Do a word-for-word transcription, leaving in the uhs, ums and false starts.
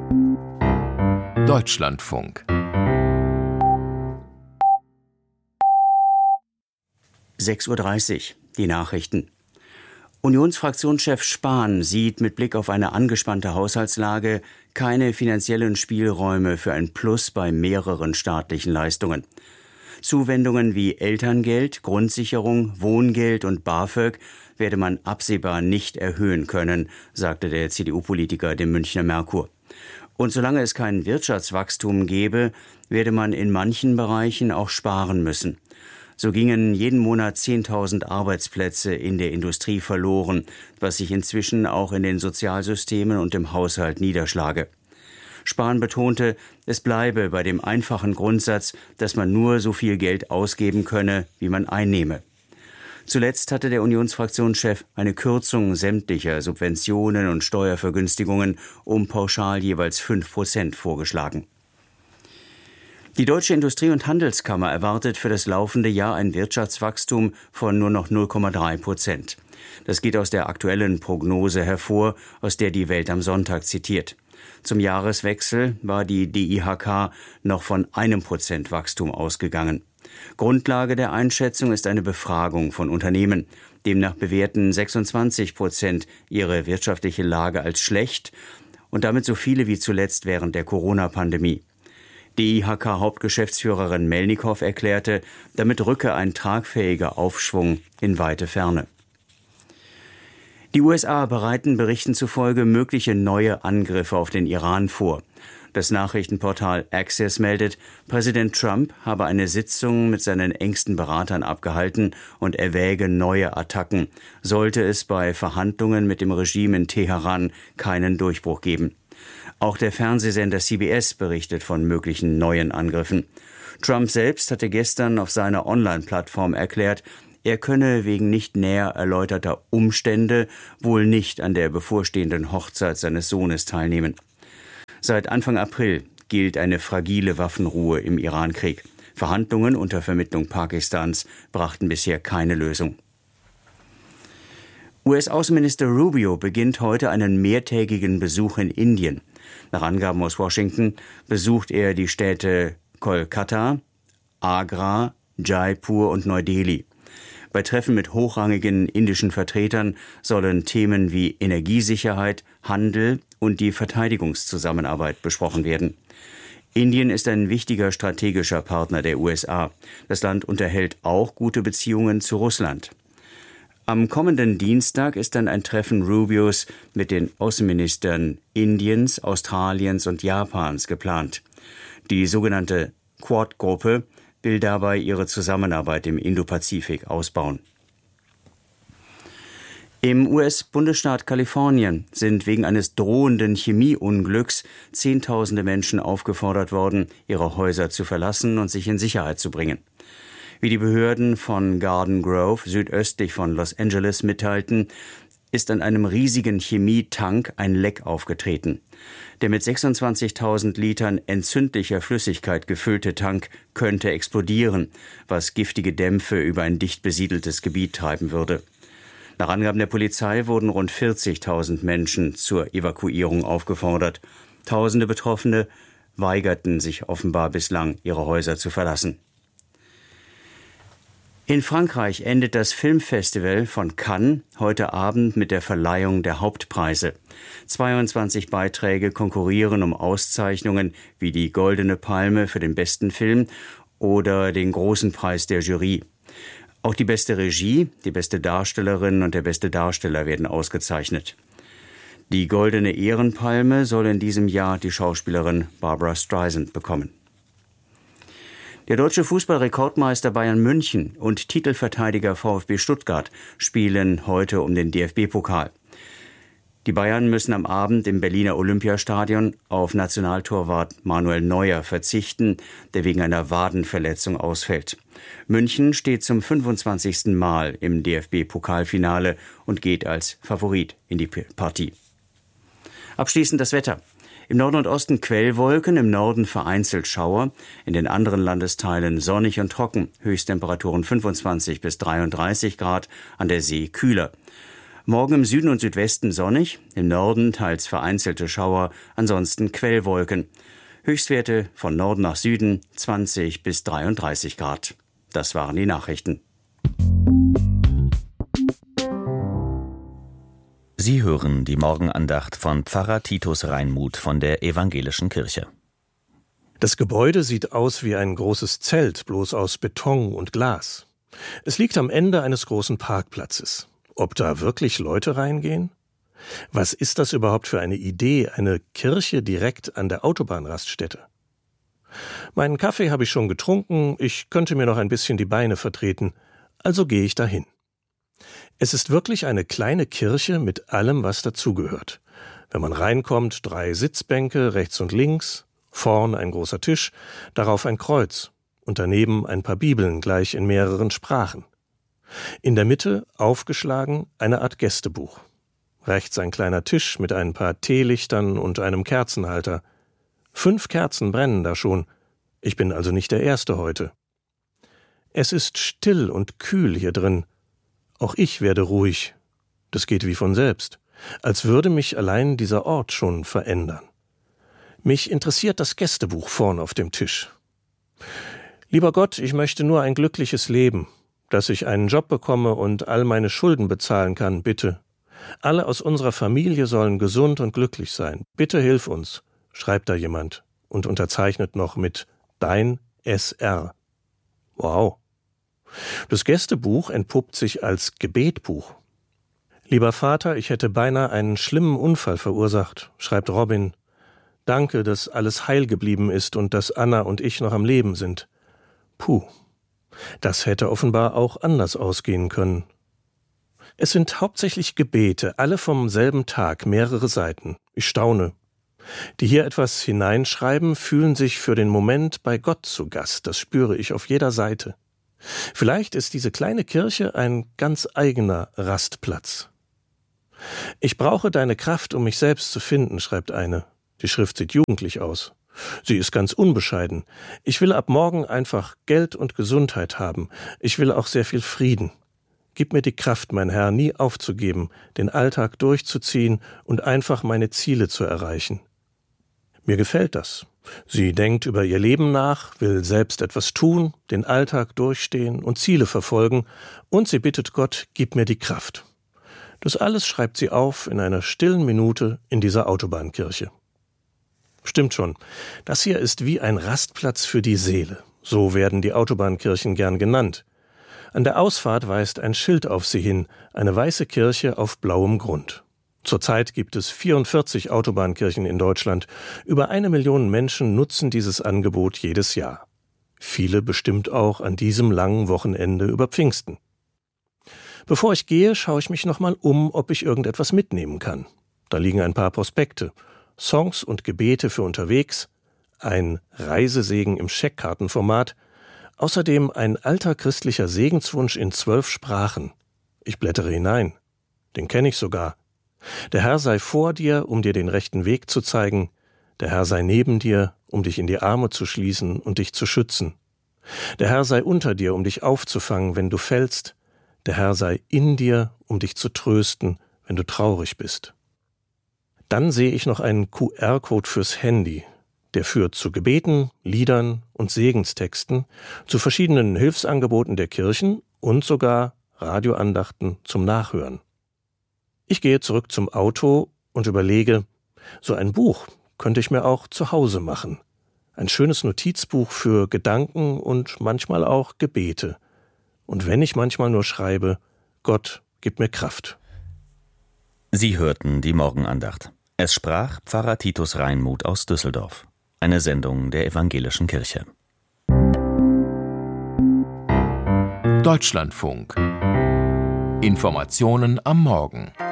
Deutschlandfunk. sechs Uhr dreißig, die Nachrichten. Unionsfraktionschef Spahn sieht mit Blick auf eine angespannte Haushaltslage keine finanziellen Spielräume für ein Plus bei mehreren staatlichen Leistungen. Zuwendungen wie Elterngeld, Grundsicherung, Wohngeld und BAföG werde man absehbar nicht erhöhen können, sagte der C D U-Politiker dem Münchner Merkur. Und solange es kein Wirtschaftswachstum gäbe, werde man in manchen Bereichen auch sparen müssen. So gingen jeden Monat zehntausend Arbeitsplätze in der Industrie verloren, was sich inzwischen auch in den Sozialsystemen und im Haushalt niederschlage. Spahn betonte, es bleibe bei dem einfachen Grundsatz, dass man nur so viel Geld ausgeben könne, wie man einnehme. Zuletzt hatte der Unionsfraktionschef eine Kürzung sämtlicher Subventionen und Steuervergünstigungen um pauschal jeweils fünf Prozent vorgeschlagen. Die Deutsche Industrie- und Handelskammer erwartet für das laufende Jahr ein Wirtschaftswachstum von nur noch null Komma drei Prozent. Das geht aus der aktuellen Prognose hervor, aus der die Welt am Sonntag zitiert. Zum Jahreswechsel war die D I H K noch von einem Prozent Wachstum ausgegangen. Grundlage der Einschätzung ist eine Befragung von Unternehmen. Demnach bewerten sechsundzwanzig Prozent ihre wirtschaftliche Lage als schlecht und damit so viele wie zuletzt während der Corona-Pandemie. D I H K-Hauptgeschäftsführerin Melnikow erklärte, damit rücke ein tragfähiger Aufschwung in weite Ferne. Die U S A bereiten Berichten zufolge mögliche neue Angriffe auf den Iran vor. Das Nachrichtenportal Axios meldet, Präsident Trump habe eine Sitzung mit seinen engsten Beratern abgehalten und erwäge neue Attacken, sollte es bei Verhandlungen mit dem Regime in Teheran keinen Durchbruch geben. Auch der Fernsehsender C B S berichtet von möglichen neuen Angriffen. Trump selbst hatte gestern auf seiner Online-Plattform erklärt, er könne wegen nicht näher erläuterter Umstände wohl nicht an der bevorstehenden Hochzeit seines Sohnes teilnehmen. Seit Anfang April gilt eine fragile Waffenruhe im Irankrieg. Verhandlungen unter Vermittlung Pakistans brachten bisher keine Lösung. U S-Außenminister Rubio beginnt heute einen mehrtägigen Besuch in Indien. Nach Angaben aus Washington besucht er die Städte Kolkata, Agra, Jaipur und Neu-Delhi. Bei Treffen mit hochrangigen indischen Vertretern sollen Themen wie Energiesicherheit, Handel und die Verteidigungszusammenarbeit besprochen werden. Indien ist ein wichtiger strategischer Partner der U S A. Das Land unterhält auch gute Beziehungen zu Russland. Am kommenden Dienstag ist dann ein Treffen Rubios mit den Außenministern Indiens, Australiens und Japans geplant. Die sogenannte Quad-Gruppe will dabei ihre Zusammenarbeit im Indopazifik ausbauen. Im U S-Bundesstaat Kalifornien sind wegen eines drohenden Chemieunglücks Zehntausende Menschen aufgefordert worden, ihre Häuser zu verlassen und sich in Sicherheit zu bringen. Wie die Behörden von Garden Grove südöstlich von Los Angeles mitteilten, ist an einem riesigen Chemietank ein Leck aufgetreten. Der mit sechsundzwanzigtausend Litern entzündlicher Flüssigkeit gefüllte Tank könnte explodieren, was giftige Dämpfe über ein dicht besiedeltes Gebiet treiben würde. Nach Angaben der Polizei wurden rund vierzigtausend Menschen zur Evakuierung aufgefordert. Tausende Betroffene weigerten sich offenbar bislang, ihre Häuser zu verlassen. In Frankreich endet das Filmfestival von Cannes heute Abend mit der Verleihung der Hauptpreise. zweiundzwanzig Beiträge konkurrieren um Auszeichnungen wie die Goldene Palme für den besten Film oder den Großen Preis der Jury. Auch die beste Regie, die beste Darstellerin und der beste Darsteller werden ausgezeichnet. Die Goldene Ehrenpalme soll in diesem Jahr die Schauspielerin Barbra Streisand bekommen. Der deutsche Fußballrekordmeister Bayern München und Titelverteidiger VfB Stuttgart spielen heute um den D F B-Pokal. Die Bayern müssen am Abend im Berliner Olympiastadion auf Nationaltorwart Manuel Neuer verzichten, der wegen einer Wadenverletzung ausfällt. München steht zum fünfundzwanzigsten Mal im D F B-Pokalfinale und geht als Favorit in die Partie. Abschließend das Wetter. Im Norden und Osten Quellwolken, im Norden vereinzelt Schauer, in den anderen Landesteilen sonnig und trocken, Höchsttemperaturen fünfundzwanzig bis dreiunddreißig Grad, an der See kühler. Morgen im Süden und Südwesten sonnig, im Norden teils vereinzelte Schauer, ansonsten Quellwolken. Höchstwerte von Norden nach Süden zwanzig bis dreiunddreißig Grad. Das waren die Nachrichten. Sie hören die Morgenandacht von Pfarrer Titus Reinmuth von der Evangelischen Kirche. Das Gebäude sieht aus wie ein großes Zelt, bloß aus Beton und Glas. Es liegt am Ende eines großen Parkplatzes. Ob da wirklich Leute reingehen? Was ist das überhaupt für eine Idee, eine Kirche direkt an der Autobahnraststätte? Meinen Kaffee habe ich schon getrunken, ich könnte mir noch ein bisschen die Beine vertreten, also gehe ich dahin. Es ist wirklich eine kleine Kirche mit allem, was dazugehört. Wenn man reinkommt, drei Sitzbänke rechts und links, vorn ein großer Tisch, darauf ein Kreuz und daneben ein paar Bibeln gleich in mehreren Sprachen. In der Mitte, aufgeschlagen, eine Art Gästebuch. Rechts ein kleiner Tisch mit ein paar Teelichtern und einem Kerzenhalter. Fünf Kerzen brennen da schon. Ich bin also nicht der Erste heute. Es ist still und kühl hier drin. Auch ich werde ruhig. Das geht wie von selbst. Als würde mich allein dieser Ort schon verändern. Mich interessiert das Gästebuch vorn auf dem Tisch. Lieber Gott, ich möchte nur ein glückliches Leben, dass ich einen Job bekomme und all meine Schulden bezahlen kann, bitte. Alle aus unserer Familie sollen gesund und glücklich sein. Bitte hilf uns, schreibt da jemand und unterzeichnet noch mit Dein S R. Wow. Das Gästebuch entpuppt sich als Gebetbuch. Lieber Vater, ich hätte beinahe einen schlimmen Unfall verursacht, schreibt Robin. Danke, dass alles heil geblieben ist und dass Anna und ich noch am Leben sind. Puh, das hätte offenbar auch anders ausgehen können. Es sind hauptsächlich Gebete, alle vom selben Tag, mehrere Seiten. Ich staune. Die hier etwas hineinschreiben, fühlen sich für den Moment bei Gott zu Gast, das spüre ich auf jeder Seite. Vielleicht ist diese kleine Kirche ein ganz eigener Rastplatz. Ich brauche deine Kraft, um mich selbst zu finden, schreibt eine. Die Schrift sieht jugendlich aus. Sie ist ganz unbescheiden. Ich will ab morgen einfach Geld und Gesundheit haben. Ich will auch sehr viel Frieden. Gib mir die Kraft, mein Herr, nie aufzugeben, den Alltag durchzuziehen und einfach meine Ziele zu erreichen. Mir gefällt das. Sie denkt über ihr Leben nach, will selbst etwas tun, den Alltag durchstehen und Ziele verfolgen, und sie bittet Gott, gib mir die Kraft. Das alles schreibt sie auf in einer stillen Minute in dieser Autobahnkirche. Stimmt schon, das hier ist wie ein Rastplatz für die Seele. So werden die Autobahnkirchen gern genannt. An der Ausfahrt weist ein Schild auf sie hin, eine weiße Kirche auf blauem Grund. Zurzeit gibt es vierundvierzig Autobahnkirchen in Deutschland. Über eine Million Menschen nutzen dieses Angebot jedes Jahr. Viele bestimmt auch an diesem langen Wochenende über Pfingsten. Bevor ich gehe, schaue ich mich nochmal um, ob ich irgendetwas mitnehmen kann. Da liegen ein paar Prospekte, Songs und Gebete für unterwegs, ein Reisesegen im Scheckkartenformat, außerdem ein alter christlicher Segenswunsch in zwölf Sprachen. Ich blättere hinein. Den kenne ich sogar. Der Herr sei vor dir, um dir den rechten Weg zu zeigen. Der Herr sei neben dir, um dich in die Arme zu schließen und dich zu schützen. Der Herr sei unter dir, um dich aufzufangen, wenn du fällst. Der Herr sei in dir, um dich zu trösten, wenn du traurig bist. Dann sehe ich noch einen Q R-Code fürs Handy. Der führt zu Gebeten, Liedern und Segenstexten, zu verschiedenen Hilfsangeboten der Kirchen und sogar Radioandachten zum Nachhören. Ich gehe zurück zum Auto und überlege, so ein Buch könnte ich mir auch zu Hause machen. Ein schönes Notizbuch für Gedanken und manchmal auch Gebete. Und wenn ich manchmal nur schreibe, Gott, gib mir Kraft. Sie hörten die Morgenandacht. Es sprach Pfarrer Titus Reinmuth aus Düsseldorf. Eine Sendung der Evangelischen Kirche. Deutschlandfunk. Informationen am Morgen.